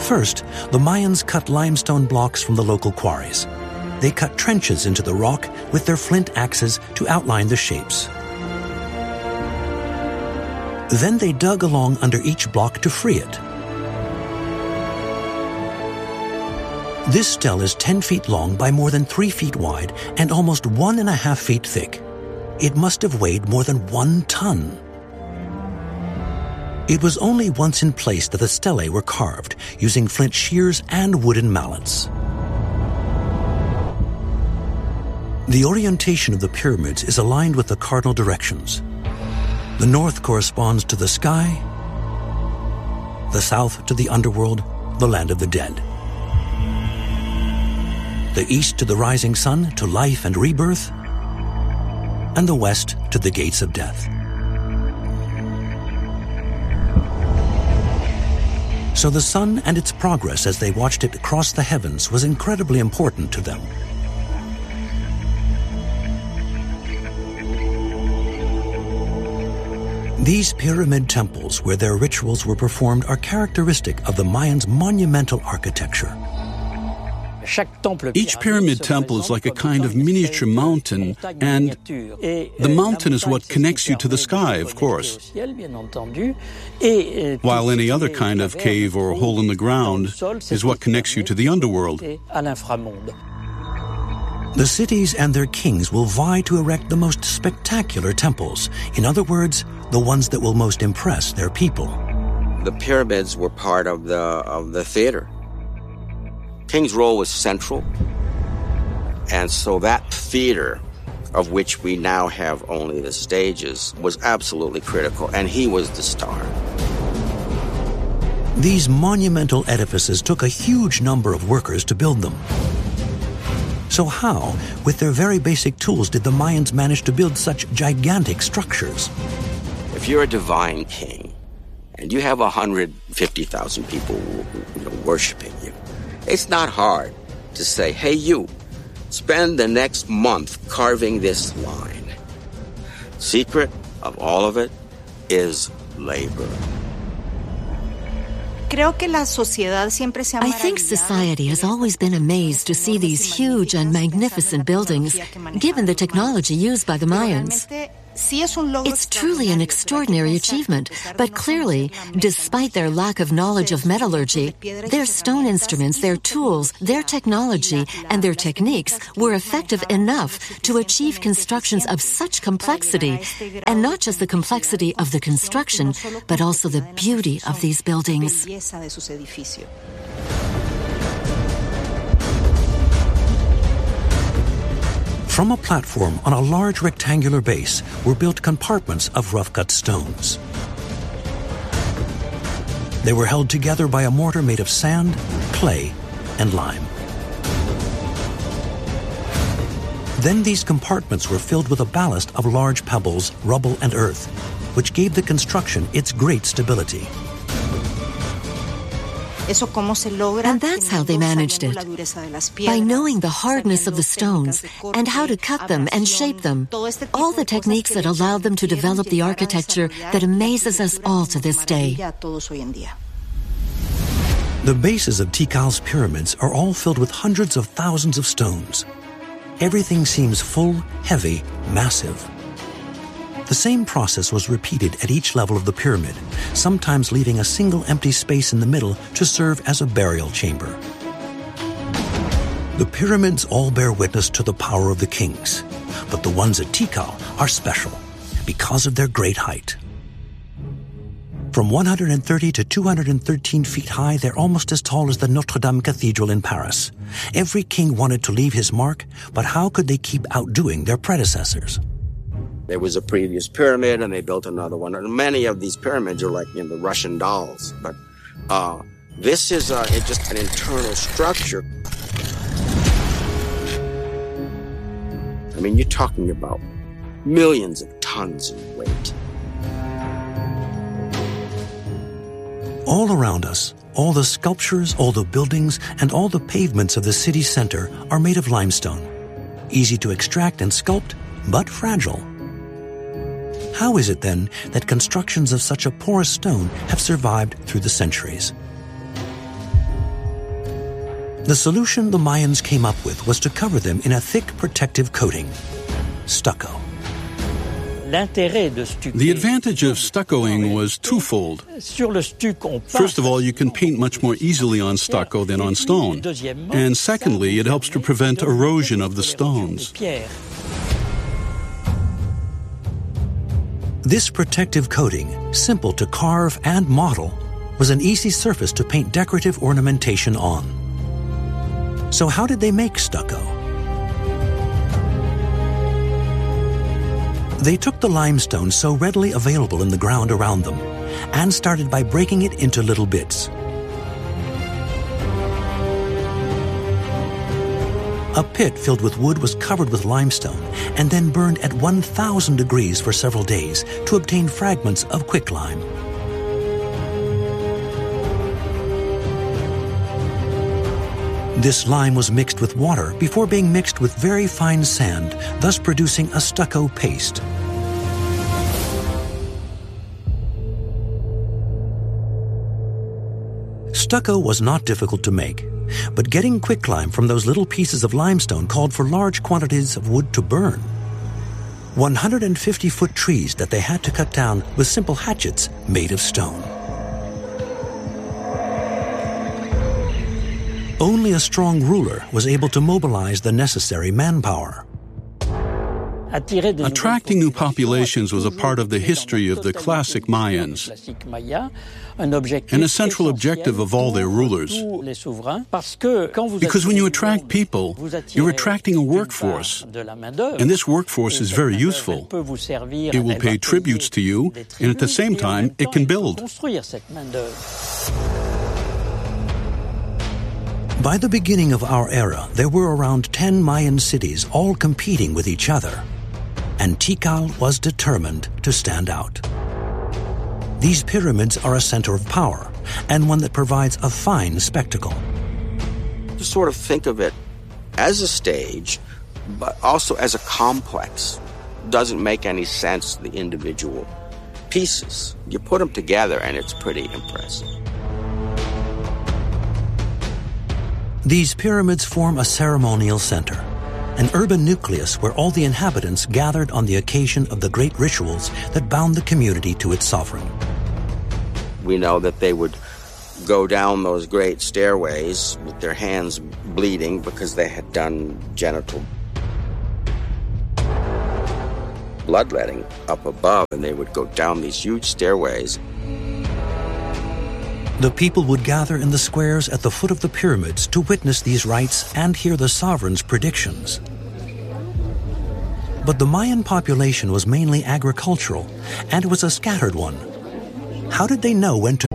First, the Mayans cut limestone blocks from the local quarries. They cut trenches into the rock with their flint axes to outline the shapes. Then they dug along under each block to free it. This stele is 10 feet long by more than 3 feet wide and almost 1.5 feet thick. It must have weighed more than 1 ton. It was only once in place that the stelae were carved, using flint shears and wooden mallets. The orientation of the pyramids is aligned with the cardinal directions. The north corresponds to the sky, the south to the underworld, the land of the dead. The east to the rising sun, to life and rebirth, and the west to the gates of death. So the sun and its progress as they watched it cross the heavens was incredibly important to them. These pyramid temples where their rituals were performed are characteristic of the Mayans' monumental architecture. Each pyramid temple is like a kind of miniature mountain, and the mountain is what connects you to the sky, of course. While any other kind of cave or hole in the ground is what connects you to the underworld. The cities and their kings will vie to erect the most spectacular temples. In other words, the ones that will most impress their people. The pyramids were part of the theater. King's role was central, and so that theater, of which we now have only the stages, was absolutely critical, and he was the star. These monumental edifices took a huge number of workers to build them. So how, with their very basic tools, did the Mayans manage to build such gigantic structures? If you're a divine king, and you have 150,000 people worshiping you, it's not hard to say, hey, you, spend the next month carving this line. Secret of all of it is labor. I think society has always been amazed to see these huge and magnificent buildings, given the technology used by the Mayans. It's truly an extraordinary achievement, but clearly, despite their lack of knowledge of metallurgy, their stone instruments, their tools, their technology, and their techniques were effective enough to achieve constructions of such complexity, and not just the complexity of the construction, but also the beauty of these buildings. From a platform on a large rectangular base were built compartments of rough-cut stones. They were held together by a mortar made of sand, clay, and lime. Then these compartments were filled with a ballast of large pebbles, rubble, and earth, which gave the construction its great stability. And that's how they managed it, by knowing the hardness of the stones and how to cut them and shape them, all the techniques that allowed them to develop the architecture that amazes us all to this day. The bases of Tikal's pyramids are all filled with hundreds of thousands of stones. Everything seems full, heavy, massive. The same process was repeated at each level of the pyramid, sometimes leaving a single empty space in the middle to serve as a burial chamber. The pyramids all bear witness to the power of the kings, but the ones at Tikal are special because of their great height. From 130 to 213 feet high, they're almost as tall as the Notre Dame Cathedral in Paris. Every king wanted to leave his mark, but how could they keep outdoing their predecessors? There was a previous pyramid, and they built another one. And many of these pyramids are like the Russian dolls. But this is just an internal structure. I mean, you're talking about millions of tons in weight. All around us, all the sculptures, all the buildings, and all the pavements of the city center are made of limestone. Easy to extract and sculpt, but fragile. How is it, then, that constructions of such a porous stone have survived through the centuries? The solution the Mayans came up with was to cover them in a thick protective coating, stucco. The advantage of stuccoing was twofold. First of all, you can paint much more easily on stucco than on stone. And secondly, it helps to prevent erosion of the stones. This protective coating, simple to carve and model, was an easy surface to paint decorative ornamentation on. So how did they make stucco? They took the limestone so readily available in the ground around them and started by breaking it into little bits. A pit filled with wood was covered with limestone and then burned at 1,000 degrees for several days to obtain fragments of quicklime. This lime was mixed with water before being mixed with very fine sand, thus producing a stucco paste. Stucco was not difficult to make, but getting quicklime from those little pieces of limestone called for large quantities of wood to burn. 150-foot trees that they had to cut down with simple hatchets made of stone. Only a strong ruler was able to mobilize the necessary manpower. Attracting new populations was a part of the history of the classic Mayans, and a central objective of all their rulers. Because when you attract people, you're attracting a workforce, and this workforce is very useful. It will pay tributes to you, and at the same time, it can build. By the beginning of our era, there were around 10 Mayan cities all competing with each other, and Tikal was determined to stand out. These pyramids are a center of power, and one that provides a fine spectacle. To sort of think of it as a stage, but also as a complex. Doesn't make any sense, the individual pieces. You put them together and it's pretty impressive. These pyramids form a ceremonial center, an urban nucleus where all the inhabitants gathered on the occasion of the great rituals that bound the community to its sovereign. We know that they would go down those great stairways with their hands bleeding because they had done genital bloodletting up above, and they would go down these huge stairways. The people would gather in the squares at the foot of the pyramids to witness these rites and hear the sovereign's predictions. But the Mayan population was mainly agricultural, and it was a scattered one. How did they know when to